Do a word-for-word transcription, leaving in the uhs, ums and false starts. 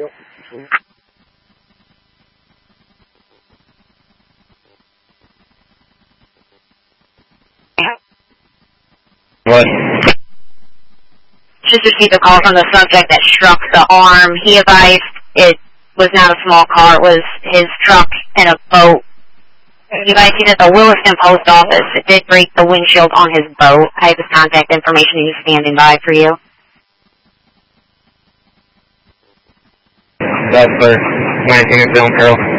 What? Just received a call from the subject that struck the arm. He advised it was not a small car, it was his truck and a boat. You guys see that the Williston Post Office it did break the windshield on his boat. I have his contact information. He's standing by for you. That's for nineteen and Film Pearl.